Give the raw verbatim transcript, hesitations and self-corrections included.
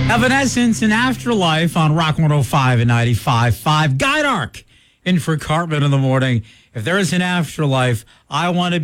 Evanescence and Afterlife on Rock one oh five and ninety-five point five. Guide Arc in for Cartman in the morning. If there is an afterlife, I want to